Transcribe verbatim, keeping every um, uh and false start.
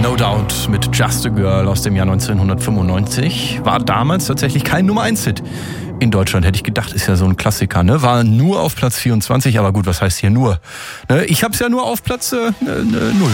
No Doubt mit Just a Girl aus dem Jahr neunzehnhundertfünfundneunzig. War damals tatsächlich kein Nummer eins Hit. In Deutschland hätte ich gedacht, ist ja so ein Klassiker, ne? War nur auf Platz vierundzwanzig, aber gut, was heißt hier nur? Ne? Ich hab's ja nur auf Platz äh, null.